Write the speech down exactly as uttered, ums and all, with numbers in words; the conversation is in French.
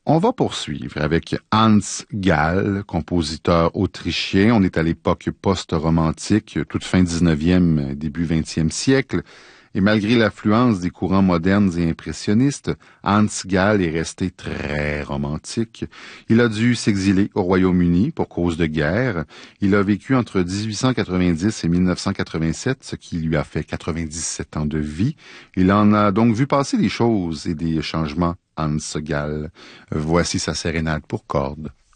On va poursuivre avec Hans Gall, compositeur autrichien. On est à l'époque post-romantique, toute fin dix-neuvième, début vingtième siècle. Et malgré l'affluence des courants modernes et impressionnistes, Hans Gall est resté très romantique. Il a dû s'exiler au Royaume-Uni pour cause de guerre. Il a vécu entre dix-huit cent quatre-vingt-dix et mille neuf cent quatre-vingt-sept, ce qui lui a fait quatre-vingt-dix-sept ans de vie. Il en a donc vu passer des choses et des changements, Hans Gall. Voici sa sérénade pour cordes.